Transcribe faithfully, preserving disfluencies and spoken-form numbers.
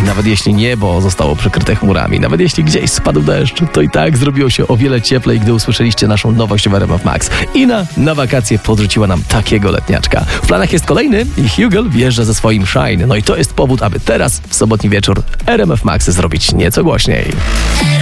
nawet jeśli niebo zostało przykryte chmurami, nawet jeśli gdzieś spadł deszcz, to i tak zrobiło się o wiele cieplej, gdy usłyszeliście naszą nowość w R M F Max. Ina na wakacje podrzuciła nam takiego letniaczka. W planach jest kolejny i Hugel wjeżdża ze swoim Shine. No i to jest powód, aby teraz, w sobotni wieczór, R M F Max zrobić nieco głośniej.